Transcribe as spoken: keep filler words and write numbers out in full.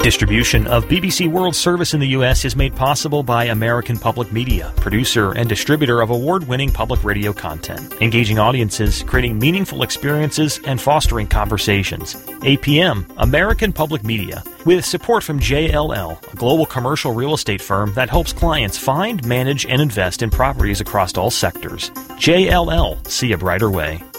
Distribution of B B C World Service in the U S is made possible by American Public Media, producer and distributor of award-winning public radio content, engaging audiences, creating meaningful experiences, and fostering conversations. A P M, American Public Media, with support from J L L, a global commercial real estate firm that helps clients find, manage, and invest in properties across all sectors. J L L, see a brighter way.